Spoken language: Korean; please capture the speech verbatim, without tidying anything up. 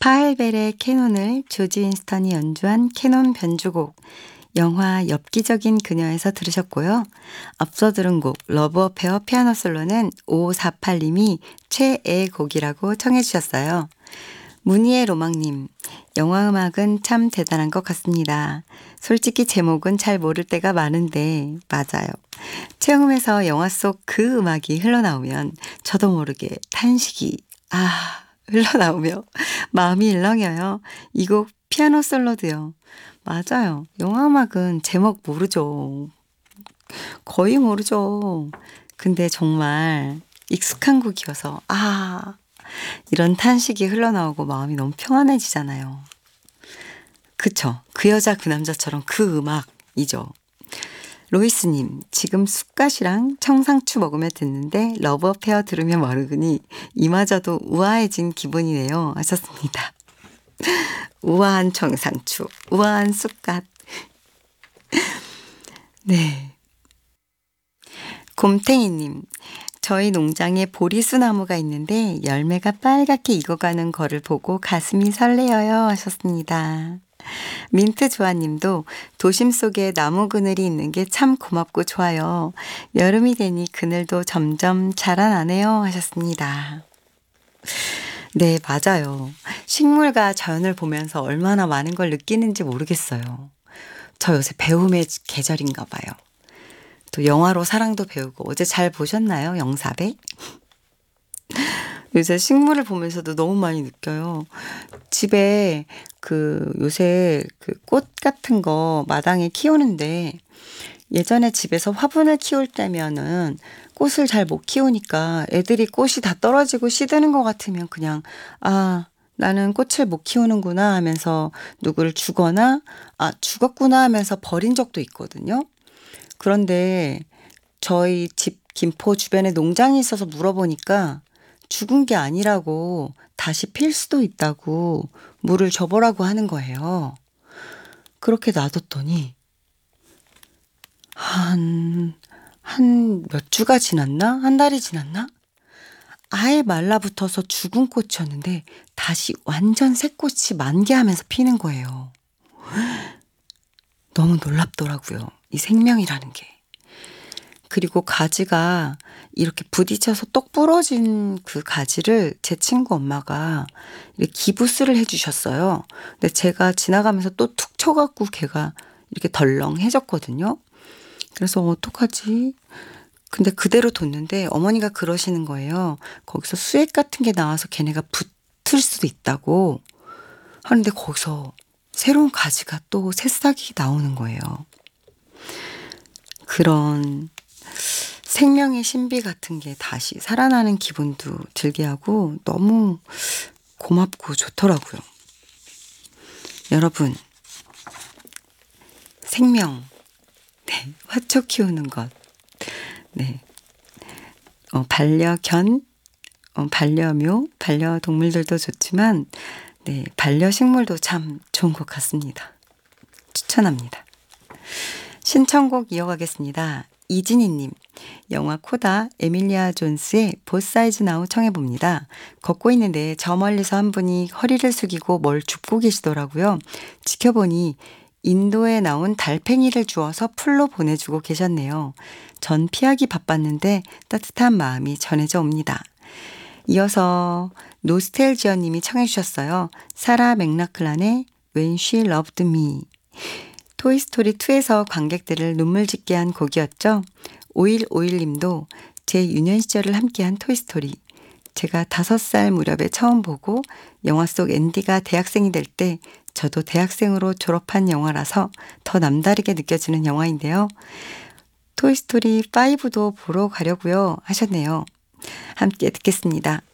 파엘벨의 캐논을 조지 윈스턴이 연주한 캐논 변주곡 영화 엽기적인 그녀에서 들으셨고요. 앞서 들은 곡 러브 어페어 피아노 솔로는 오오사팔 님이 최애 곡이라고 청해 주셨어요. 문희의 로망님, 영화 음악은 참 대단한 것 같습니다. 솔직히 제목은 잘 모를 때가 많은데 맞아요. 체험에서 영화 속 그 음악이 흘러나오면 저도 모르게 탄식이 아 흘러나오며 마음이 일렁여요. 이 곡 피아노 솔로도요. 맞아요. 영화 음악은 제목 모르죠. 거의 모르죠. 근데 정말 익숙한 곡이어서 아 이런 탄식이 흘러나오고 마음이 너무 평안해지잖아요. 그쵸? 그 여자 그 남자처럼 그 음악이죠. 로이스님, 지금 쑥갓이랑 청상추 먹으며 듣는데 러브 어페어 들으며 모르니 이마저도 우아해진 기분이네요 하셨습니다. 우아한 청상추, 우아한 쑥갓. 네. 곰탱이님, 저희 농장에 보리수나무가 있는데 열매가 빨갛게 익어가는 거를 보고 가슴이 설레어요 하셨습니다. 민트조아님도 도심 속에 나무 그늘이 있는 게 참 고맙고 좋아요. 여름이 되니 그늘도 점점 자라나네요 하셨습니다. 네, 맞아요. 식물과 자연을 보면서 얼마나 많은 걸 느끼는지 모르겠어요. 저 요새 배움의 계절인가 봐요. 또 영화로 사랑도 배우고 어제 잘 보셨나요? 영사배? 요새 식물을 보면서도 너무 많이 느껴요. 집에 그 요새 그 꽃 같은 거 마당에 키우는데 예전에 집에서 화분을 키울 때면은 꽃을 잘 못 키우니까 애들이 꽃이 다 떨어지고 시드는 것 같으면 그냥 아 나는 꽃을 못 키우는구나 하면서 누구를 주거나 아 죽었구나 하면서 버린 적도 있거든요. 그런데 저희 집 김포 주변에 농장이 있어서 물어보니까 죽은 게 아니라고 다시 필 수도 있다고 물을 줘보라고 하는 거예요. 그렇게 놔뒀더니 한, 한 몇 주가 지났나? 한 달이 지났나? 아예 말라붙어서 죽은 꽃이었는데 다시 완전 새 꽃이 만개하면서 피는 거예요. 너무 놀랍더라고요. 이 생명이라는 게. 그리고 가지가 이렇게 부딪혀서 똑 부러진 그 가지를 제 친구 엄마가 이렇게 기부스를 해주셨어요. 근데 제가 지나가면서 또 툭 쳐갖고 걔가 이렇게 덜렁해졌거든요. 그래서 어떡하지? 근데 그대로 뒀는데 어머니가 그러시는 거예요. 거기서 수액 같은 게 나와서 걔네가 붙을 수도 있다고 하는데 거기서 새로운 가지가 또 새싹이 나오는 거예요. 그런 생명의 신비 같은 게 다시 살아나는 기분도 들게 하고 너무 고맙고 좋더라고요. 여러분, 생명, 네, 화초 키우는 것, 네, 어, 반려견, 어, 반려묘, 반려동물들도 좋지만, 네, 반려식물도 참 좋은 것 같습니다. 추천합니다. 신청곡 이어가겠습니다. 이진희님, 영화 코다 에밀리아 존스의 보스 사이즈 나우 청해봅니다. 걷고 있는데 저 멀리서 한 분이 허리를 숙이고 뭘 줍고 계시더라고요. 지켜보니 인도에 나온 달팽이를 주워서 풀로 보내주고 계셨네요. 전 피하기 바빴는데 따뜻한 마음이 전해져 옵니다. 이어서 노스텔지어 님이 청해 주셨어요. 사라 맥락클란의 When She Loved Me. 토이스토리 투에서 관객들을 눈물 짓게 한 곡이었죠. 오일오일 님도 제 유년 시절을 함께한 토이스토리. 제가 다섯 살 무렵에 처음 보고 영화 속 앤디가 대학생이 될 때 저도 대학생으로 졸업한 영화라서 더 남다르게 느껴지는 영화인데요. 토이스토리 파이브도 보러 가려고요 하셨네요. 함께 듣겠습니다.